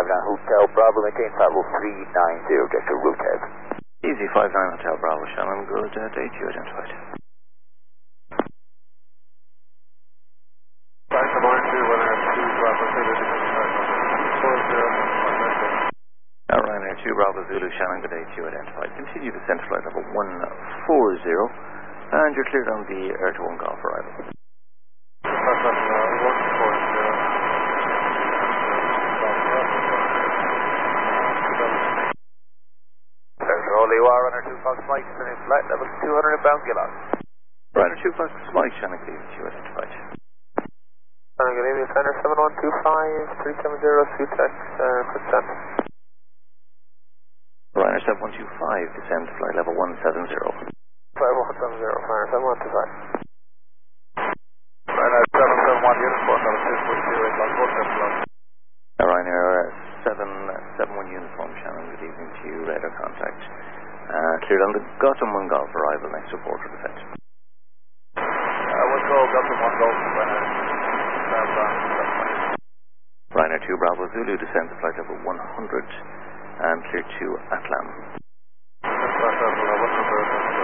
Hotel Bravo, maintain flight level 390, get your route head. Easy 59 Hotel Bravo, Shannon, good date you identified. Ryanair 2 Bravo Zulu, Shannon, good day to you identified. Continue descent to flight level 140, and you're cleared on the Air to 1 Golf arrival. Holy War, Runner 2 Fox Mike, finish flight level 200 inbound Gillon. Ryanair 2 Fox Mike, Shannon, clear to you identified. Good evening, Center 7125, 370, Sutex, quick descent. Ryanair 7125, descend to flight level 170. Flight 170, Ryanair 7125. Ryanair 771, uniform, level 240, inbound, both Ryanair 771 uniform, Shannon, good evening to you, radar contact. Cleared on the Gotham 1 Golf arrival, next to Porter descent. 1 Golf, Gotham 1 Golf, Ryanair 2 Bravo Zulu, descend to flight level 100 and clear to Atlam.